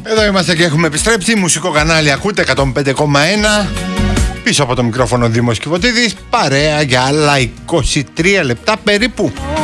Εδώ είμαστε και έχουμε επιστρέψει. Μουσικό κανάλι ακούτε 105,1. Πίσω από το μικρόφωνο Δήμος Κιβωτίδης. Παρέα για άλλα 23 λεπτά περίπου.